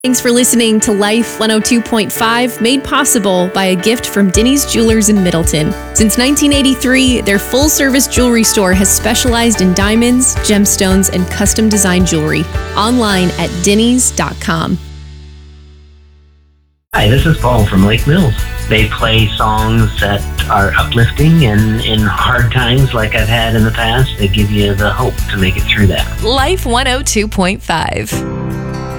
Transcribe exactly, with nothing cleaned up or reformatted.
Thanks for listening to Life one oh two point five, made possible by a gift from Denny's Jewelers in Middleton. Since nineteen eighty-three, their full-service jewelry store has specialized in diamonds, gemstones, and custom-designed jewelry. Online at dennys dot com. Hi, this is Paul from Lake Mills. They play songs that are uplifting, and in hard times like I've had in the past, they give you the hope to make it through that. Life one oh two point five.